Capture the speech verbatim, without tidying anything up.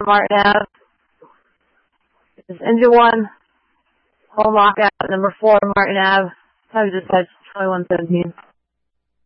Martin Ave. It's engine one, home lockout, number four, Martin Ave. Time dispatch twenty-one seventeen.